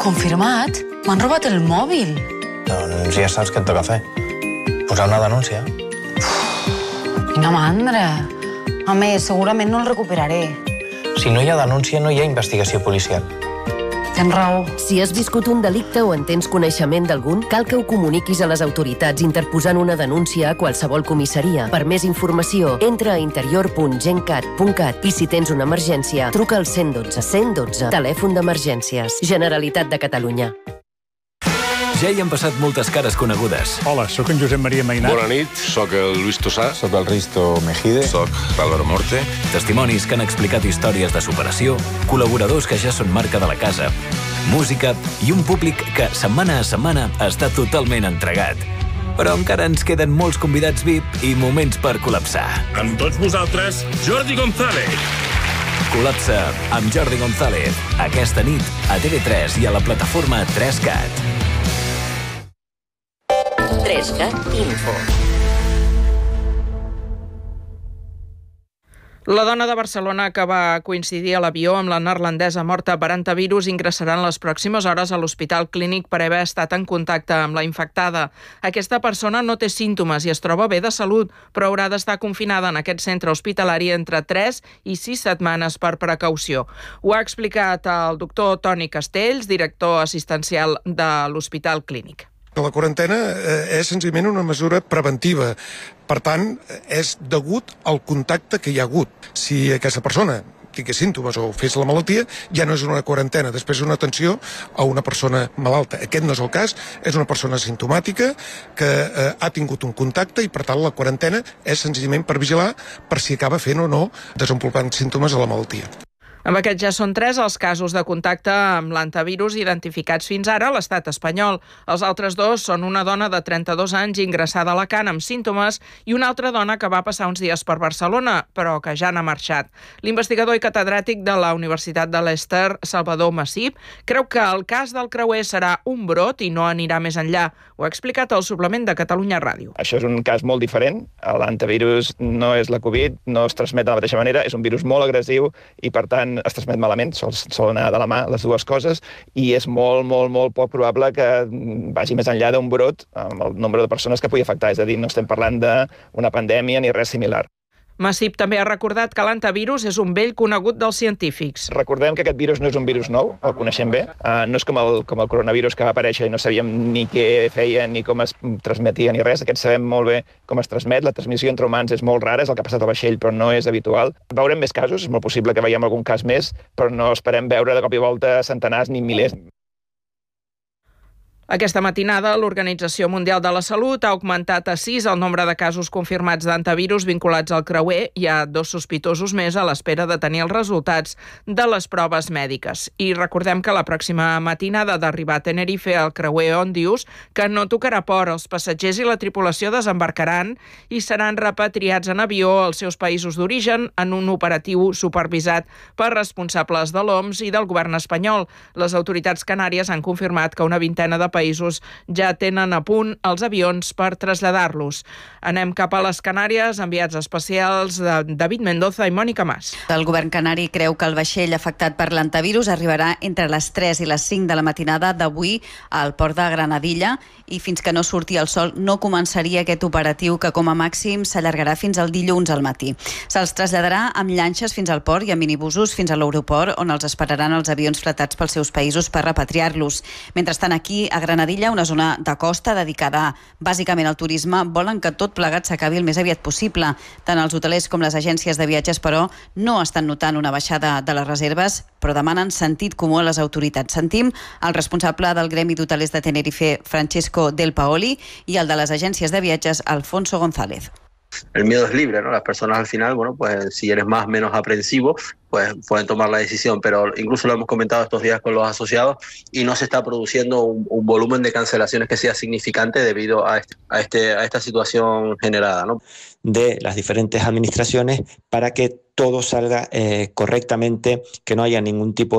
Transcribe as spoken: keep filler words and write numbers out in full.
Confirmat? M'han robat el mòbil. Doncs ja saps què et toca fer. Posar una denúncia. Quina mandra. A més, segurament no el recuperaré. Si no hi ha denúncia, no hi ha investigació policial. Tens raó. Si has viscut un delicte o en tens coneixement d'algun, cal que ho comuniquis a les autoritats interposant una denúncia a qualsevol comissaria. Per més informació, entra a interior punt gencat punt cat i si tens una emergència, truca al cent dotze cent dotze. Telèfon d'emergències. Generalitat de Catalunya. Ja hi han passat moltes cares conegudes. Hola, sóc en Josep Maria Mainat. Bona nit, sóc el Luis Tosà. Sóc el Risto Mejide. Sóc l'Álvaro Morte. Testimonis que han explicat històries de superació, col·laboradors que ja són marca de la casa, música i un públic que, setmana a setmana, està totalment entregat. Però encara ens queden molts convidats V I P i moments per col·lapsar. Amb tots vosaltres, Jordi González. Col·lapsa amb Jordi González. Aquesta nit a T V tres i a la plataforma tres cat. tres cat Info. La dona de Barcelona que va coincidir a l'avió amb la neerlandesa morta per antivirus ingressarà en les pròximes hores a l'Hospital Clínic per haver estat en contacte amb la infectada. Aquesta persona no té símptomes i es troba bé de salut, però haurà d'estar confinada en aquest centre hospitalari entre tres i sis setmanes per precaució. Ho ha explicat el doctor Toni Castells, director assistencial de l'Hospital Clínic. La quarantena és senzillament una mesura preventiva. Per tant, és degut al contacte que hi ha hagut. Si aquesta persona tingués símptomes o fes la malaltia, ja no és una quarantena, després és una atenció a una persona malalta. Aquest no és el cas, és una persona simptomàtica que eh, ha tingut un contacte i, per tant, la quarantena és senzillament per vigilar per si acaba fent o no desenvolupant símptomes de la malaltia. Amb aquests ja són tres els casos de contacte amb l'antivirus identificats fins ara a l'estat espanyol. Els altres dos són una dona de trenta-dos anys ingressada a Alacant amb símptomes i una altra dona que va passar uns dies per Barcelona, però que ja n'ha marxat. L'investigador i catedràtic de la Universitat de Leicester, Salvador Massip, creu que el cas del creuer serà un brot i no anirà més enllà. Ho ha explicat al suplement de Catalunya Ràdio. Això és un cas molt diferent. L'antivirus no és la Covid, no es transmet de la mateixa manera, és un virus molt agressiu i, per tant, es transmet malament, sol, sol anar de la mà les dues coses, i és molt, molt, molt poc probable que vagi més enllà d'un brot amb el nombre de persones que pugui afectar. És a dir, no estem parlant d'una pandèmia ni res similar. Massip també ha recordat que l'antivirus és un vell conegut dels científics. Recordem que aquest virus no és un virus nou, el coneixem bé. Uh, no és com el, com el coronavirus que va aparèixer i no sabíem ni què feia ni com es transmetia ni res. Aquest sabem molt bé com es transmet. La transmissió entre humans és molt rara, és el que ha passat al vaixell, però no és habitual. Veurem més casos, és molt possible que veiem algun cas més, però no esperem veure de cop i volta centenars ni milers. Aquesta matinada, l'Organització Mundial de la Salut ha augmentat a sis el nombre de casos confirmats d'antivirus vinculats al creuer. Hi ha dos sospitosos més a l'espera de tenir els resultats de les proves mèdiques. I recordem que la pròxima matinada d'arribar a Tenerife al creuer Ondius, que no tocarà port, els passatgers i la tripulació desembarcaran i seran repatriats en avió als seus països d'origen en un operatiu supervisat per responsables de l'O M S i del govern espanyol. Les autoritats canàries han confirmat que una vintena de països ja tenen a punt els avions per traslladar-los. Anem cap a les Canàries, enviats especials de David Mendoza i Mònica Mas. El govern canari creu que el vaixell afectat per l'antivirus arribarà entre les tres i les cinc de la matinada d'avui al port de Granadilla i fins que no surti el sol no començaria aquest operatiu que com a màxim s'allargarà fins al dilluns al matí. Se'ls traslladarà amb llanxes fins al port i amb minibusos fins a l'aeroport on els esperaran els avions fletats pels seus països per repatriar-los. Mentrestant, aquí a Granadilla, una zona de costa dedicada bàsicament al turisme, volen que tot plegat s'acabi el més aviat possible. Tant els hotelers com les agències de viatges, però, no estan notant una baixada de les reserves, però demanen sentit comú a les autoritats. Sentim el responsable del Gremi d'Hotelers de Tenerife, Francesco Del Paoli, i el de les agències de viatges, Alfonso González. El miedo es libre, ¿no? Las personas al final, bueno, pues si eres más menos aprensivo, pues pueden tomar la decisión, pero incluso lo hemos comentado estos días con los asociados y no se está produciendo un, un volumen de cancelaciones que sea significante debido a, este, a, este, a esta situación generada, ¿no? De las diferentes administraciones para que todo salga eh, correctamente, que no haya ningún tipo